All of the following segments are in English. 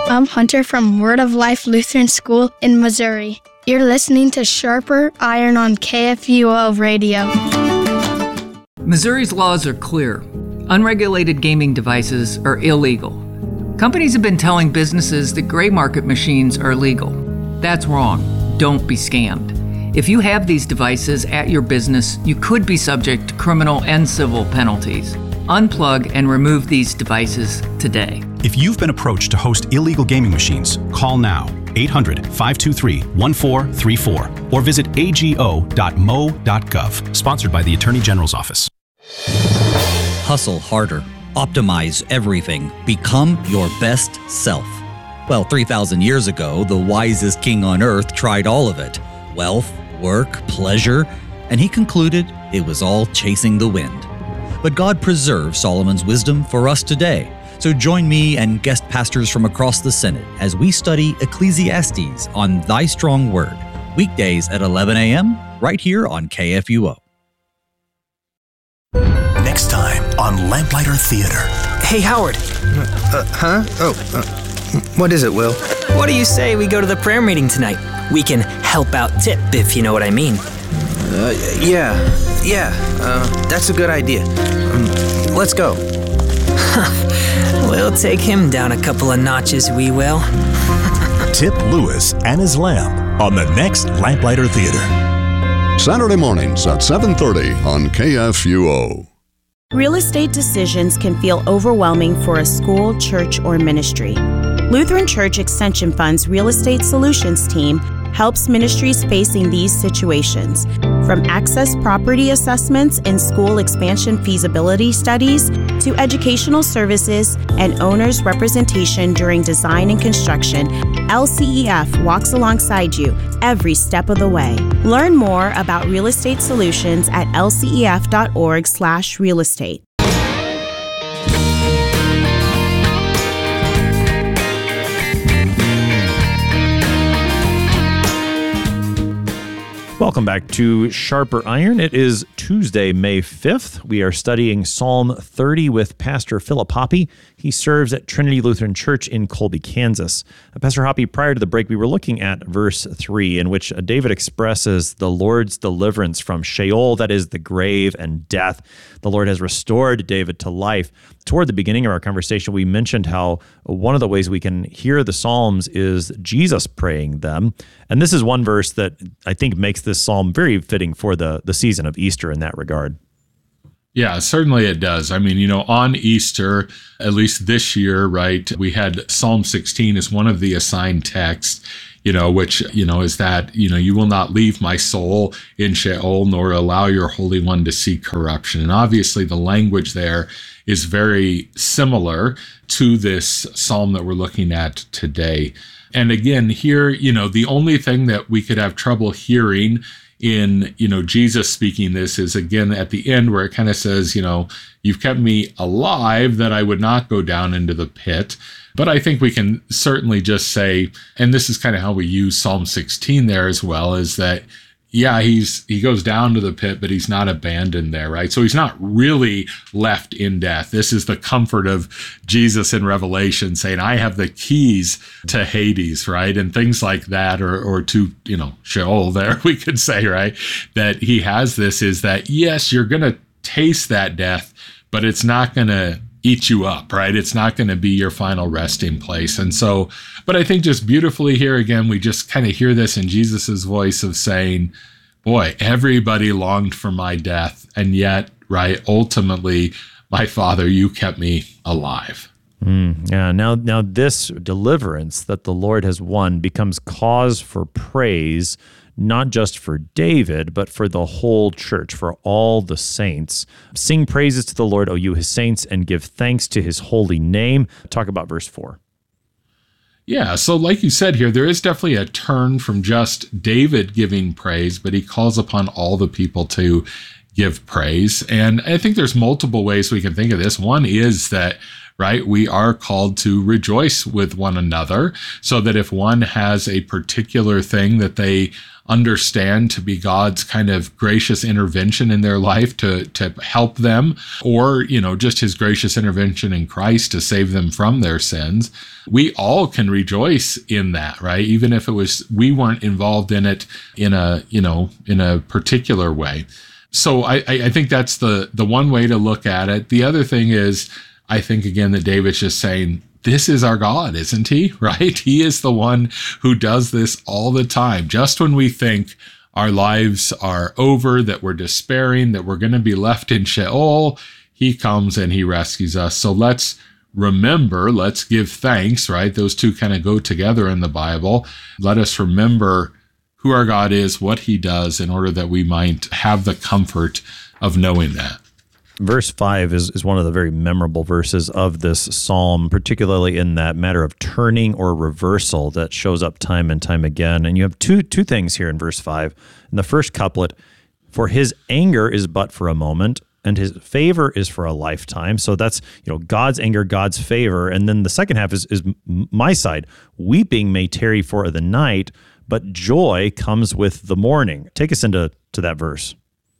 I'm Hunter from Word of Life Lutheran School in Missouri. You're listening to Sharper Iron on KFUO Radio. Missouri's laws are clear. Unregulated gaming devices are illegal. Companies have been telling businesses that gray market machines are legal. That's wrong. Don't be scammed. If you have these devices at your business, you could be subject to criminal and civil penalties. Unplug and remove these devices today. If you've been approached to host illegal gaming machines, call now 800-523-1434 or visit ago.mo.gov. Sponsored by the Attorney General's Office. Hustle harder. Optimize everything. Become your best self. Well, 3,000 years ago, the wisest king on earth tried all of it. Wealth, work, pleasure, and he concluded it was all chasing the wind. But God preserved Solomon's wisdom for us today. So join me and guest pastors from across the Synod as we study Ecclesiastes on Thy Strong Word, weekdays at 11 a.m. right here on KFUO. Next time on Lamplighter Theater. Hey, Howard. What is it, Will? What do you say we go to the prayer meeting tonight? We can help out Tip, if you know what I mean. That's a good idea. Let's go. We'll take him down a couple of notches, we will. Tip Lewis and his lamp on the next Lamplighter Theater. Saturday mornings at 7:30 on KFUO. Real estate decisions can feel overwhelming for a school, church, or ministry. Lutheran Church Extension Fund's Real Estate Solutions team helps ministries facing these situations, from access property assessments and school expansion feasibility studies to educational services and owners' representation during design and construction. LCEF walks alongside you every step of the way. Learn more about real estate solutions at lcef.org/realestate. Welcome back to Sharper Iron. It is Tuesday, May 5th. We are studying Psalm 30 with Pastor Philip Hoppe. He serves at Trinity Lutheran Church in Colby, Kansas. Pastor Hoppe, prior to the break, we were looking at verse 3, in which David expresses the Lord's deliverance from Sheol, that is the grave and death. The Lord has restored David to life. Toward the beginning of our conversation, we mentioned how one of the ways we can hear the Psalms is Jesus praying them. And this is one verse that I think makes this psalm very fitting for the season of Easter in that regard. Yeah, certainly it does. I mean, on Easter, at least this year, right, we had Psalm 16 as one of the assigned texts, which, is that, you will not leave my soul in Sheol, nor allow your Holy One to see corruption. And obviously the language there is very similar to this psalm that we're looking at today. And again, here, the only thing that we could have trouble hearing in, Jesus speaking this is, again, at the end where it kind of says, you've kept me alive that I would not go down into the pit. But I think we can certainly just say, and this is kind of how we use Psalm 16 there as well, is that, yeah, he goes down to the pit, but he's not abandoned there, right? So he's not really left in death. This is the comfort of Jesus in Revelation saying, I have the keys to Hades, right? And things like that, or to, Sheol there, we could say, right? That he has this is that, yes, you're going to taste that death, but it's not going to eat you up, right? It's not going to be your final resting place. And so, but I think just beautifully here again, we just kind of hear this in Jesus's voice of saying, boy, everybody longed for my death. And yet, right, ultimately, my Father, you kept me alive. Yeah. Now this deliverance that the Lord has won becomes cause for praise, not just for David, but for the whole church, for all the saints. Sing praises to the Lord, O you his saints, and give thanks to his holy name. Talk about verse 4. Yeah, so like you said here, there is definitely a turn from just David giving praise, but he calls upon all the people to give praise. And I think there's multiple ways we can think of this. One is that, right? We are called to rejoice with one another, so that if one has a particular thing that they understand to be God's kind of gracious intervention in their life to help them, or, just his gracious intervention in Christ to save them from their sins, we all can rejoice in that, right? Even if we weren't involved in it in a particular way. So I think that's the one way to look at it. The other thing is, I think, again, that David's just saying, this is our God, isn't he? Right? He is the one who does this all the time. Just when we think our lives are over, that we're despairing, that we're going to be left in Sheol, he comes and he rescues us. So let's remember, let's give thanks, right? Those two kind of go together in the Bible. Let us remember who our God is, what he does, in order that we might have the comfort of knowing that. Verse 5 is one of the very memorable verses of this psalm, particularly in that matter of turning or reversal that shows up time and time again. And you have two things here in verse 5. In the first couplet, for his anger is but for a moment, and his favor is for a lifetime. So that's, God's anger, God's favor. And then the second half is my side. Weeping may tarry for the night, but joy comes with the morning. Take us into that verse.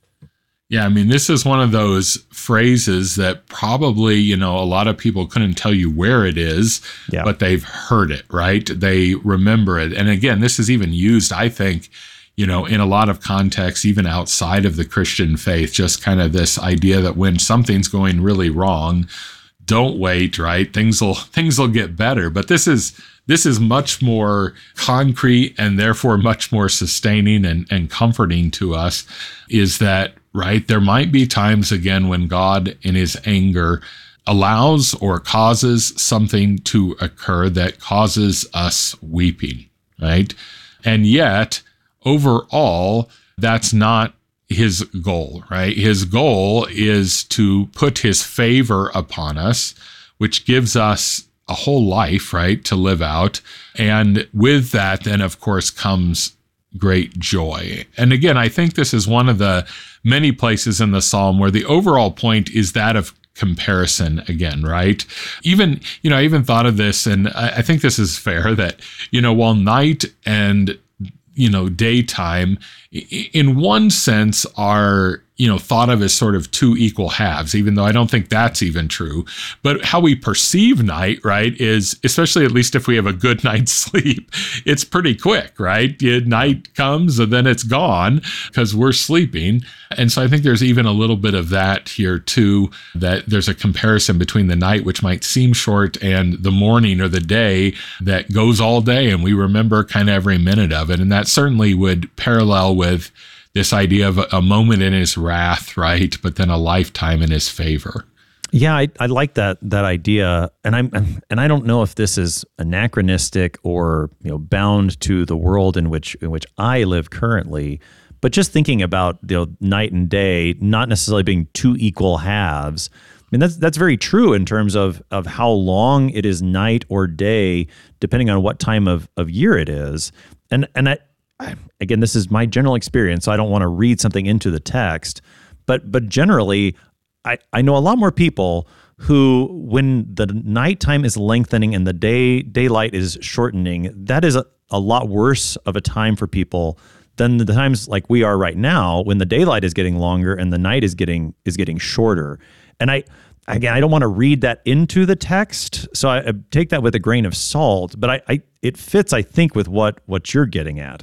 Yeah, I mean, this is one of those phrases that probably, a lot of people couldn't tell you where it is, but they've heard it, right? They remember it. And again, this is even used, I think, in a lot of contexts, even outside of the Christian faith, just kind of this idea that when something's going really wrong, don't wait, right? Things will get better. But this is much more concrete and therefore much more sustaining and comforting to us, is that, right, there might be times, again, when God in his anger allows or causes something to occur that causes us weeping, right? And yet, overall, that's not his goal, right? His goal is to put his favor upon us, which gives us a whole life, right, to live out. And with that, then, of course, comes great joy. And again, I think this is one of the many places in the psalm where the overall point is that of comparison again, right? Even, I even thought of this, and I think this is fair, that, while night and, daytime, in one sense, are, thought of as sort of two equal halves, even though I don't think that's even true. But how we perceive night, right, is, especially at least if we have a good night's sleep, it's pretty quick, right? Night comes and then it's gone because we're sleeping. And so I think there's even a little bit of that here too, that there's a comparison between the night, which might seem short, and the morning or the day that goes all day, and we remember kind of every minute of it. And that certainly would parallel with this idea of a moment in his wrath, right? But then a lifetime in his favor. Yeah, I like that idea, and I don't know if this is anachronistic or bound to the world in which I live currently. But just thinking about night and day not necessarily being two equal halves. I mean, that's very true in terms of how long it is night or day, depending on what time of year it is. And again, this is my general experience, so I don't want to read something into the text, but generally, I know a lot more people who, when the nighttime is lengthening and the daylight is shortening, that is a lot worse of a time for people than the times like we are right now, when the daylight is getting longer and the night is getting shorter. And I don't want to read that into the text, so I take that with a grain of salt. But it fits, I think, with what you're getting at.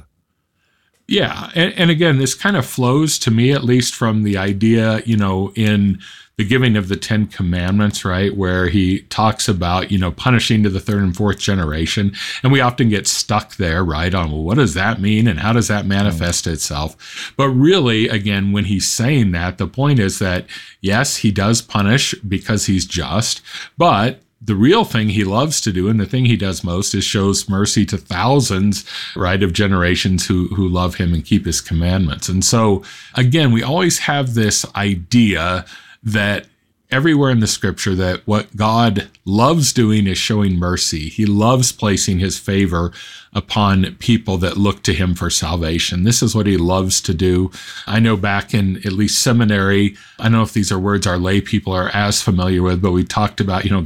Yeah. And again, this kind of flows to me, at least, from the idea, in the giving of the 10 Commandments, right, where he talks about, punishing to the third and fourth generation. And we often get stuck there, right, on, well, what does that mean? And how does that manifest itself? But really, again, when he's saying that, the point is that, yes, he does punish because he's just, but the real thing he loves to do, and the thing he does most, is shows mercy to thousands, right, of generations who love him and keep his commandments. And so, again, we always have this idea that everywhere in the scripture that what God loves doing is showing mercy. He loves placing his favor upon people that look to him for salvation. This is what he loves to do. I know back in at least seminary, I don't know if these are words our lay people are as familiar with, but we talked about, God's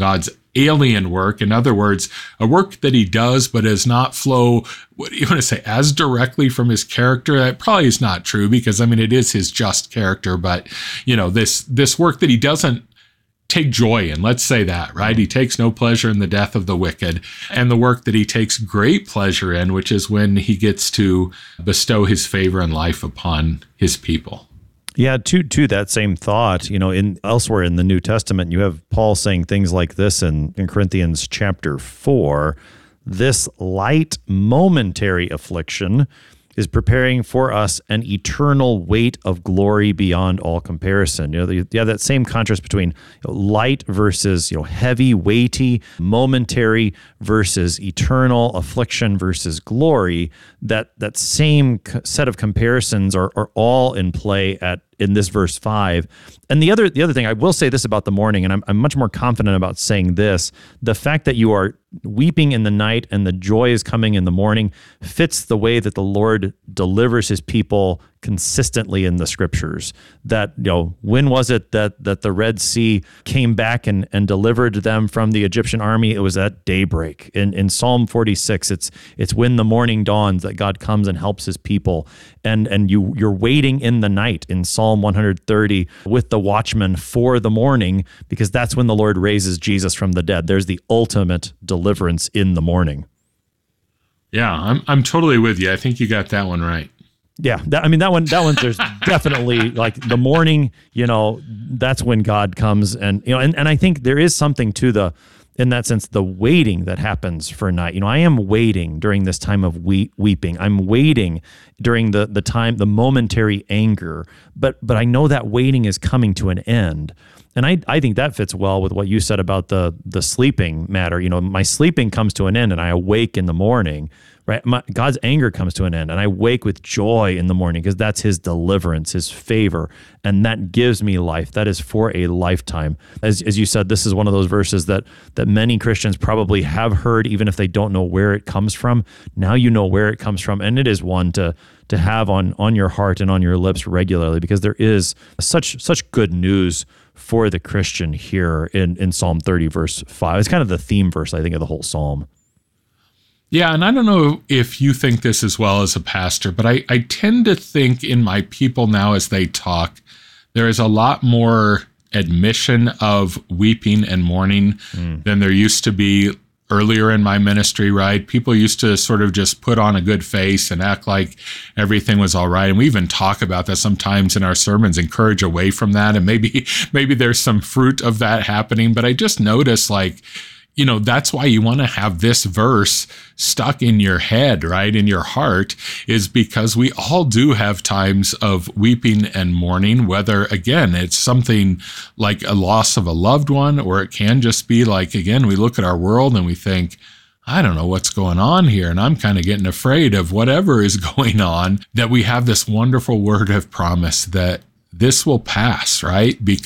alien work. In other words, a work that he does but does not flow, what do you want to say, as directly from his character. That probably is not true, because I mean, it is his just character, but this work that he doesn't take joy in, let's say that, right? He takes no pleasure in the death of the wicked, and the work that he takes great pleasure in, which is when he gets to bestow his favor and life upon his people. Yeah, to that same thought, elsewhere in the New Testament, you have Paul saying things like this in Corinthians chapter 4, this light momentary affliction is preparing for us an eternal weight of glory beyond all comparison. You have that same contrast between light versus heavy, weighty, momentary versus eternal, affliction versus glory. That same set of comparisons are all in play in this verse 5. And the other thing, I will say this about the mourning, and I'm much more confident about saying this: the fact that you are weeping in the night and the joy is coming in the morning fits the way that the Lord delivers his people consistently in the scriptures. That, when was it that the Red Sea came back and delivered them from the Egyptian army? It was at daybreak. In Psalm 46, it's when the morning dawns that God comes and helps his people. And you're waiting in the night in Psalm 130 with the watchman for the morning, because that's when the Lord raises Jesus from the dead. There's the ultimate deliverance in the morning. Yeah, I'm totally with you. I think you got that one right. Yeah, that one. There's definitely, like, the morning. That's when God comes, and I think there is something to in that sense, the waiting that happens for night. I am waiting during this time of weeping. I'm waiting during the time, the momentary anger. But I know that waiting is coming to an end. And I think that fits well with what you said about the sleeping matter. My sleeping comes to an end and I awake in the morning, right? God's anger comes to an end and I wake with joy in the morning, because that's his deliverance, his favor, and that gives me life. That is for a lifetime. As you said, this is one of those verses that many Christians probably have heard, even if they don't know where it comes from. Now you know where it comes from, and it is one to have on your heart and on your lips regularly, because there is such good news for the Christian here in Psalm 30, verse 5. It's kind of the theme verse, I think, of the whole psalm. Yeah, and I don't know if you think this as well as a pastor, but I tend to think in my people now as they talk, there is a lot more admission of weeping and mourning than there used to be earlier in my ministry, right? People used to sort of just put on a good face and act like everything was all right. And we even talk about that sometimes in our sermons, encourage away from that. And maybe there's some fruit of that happening. But I just noticed, that's why you want to have this verse stuck in your head, right? In your heart, is because we all do have times of weeping and mourning, whether, again, it's something like a loss of a loved one, or it can just be like, again, we look at our world and we think, I don't know what's going on here, and I'm kind of getting afraid of whatever is going on, that we have this wonderful word of promise that this will pass, right?